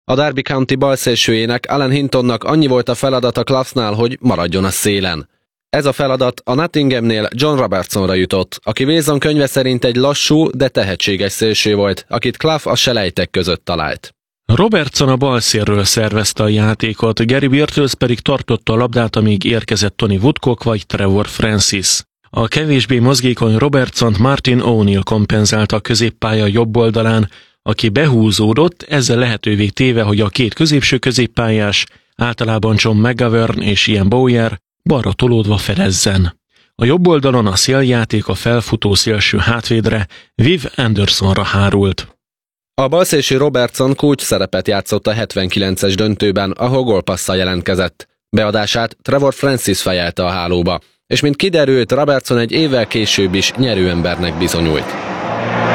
A Derby County balszélsőjének, Alan Hintonnak annyi volt a feladata Cloughesnál, hogy maradjon a szélen. Ez a feladat a Nottinghamnél John Robertsonra jutott, aki Wilson könyve szerint egy lassú, de tehetséges szélső volt, akit Clough a selejtek között talált. Robertson a balszélről szervezte a játékot, Gary Birtles pedig tartotta a labdát, amíg érkezett Tony Woodcock vagy Trevor Francis. A kevésbé mozgékony Robertsont Martin O'Neill kompenzálta a középpálya jobb oldalán, aki behúzódott, ezzel lehetővé téve, hogy a két középső középpályás, általában John McGovern és Ian Bowyer balra tolódva fedezzen. A jobb oldalon a széljáték a felfutó szélső hátvédre, Viv Andersonra hárult. A balszélső Robertson kulcs szerepet játszott a 79-es döntőben, ahol gólpasszal jelentkezett. Beadását Trevor Francis fejelte a hálóba, és mint kiderült, Robertson egy évvel később is nyerőembernek bizonyult.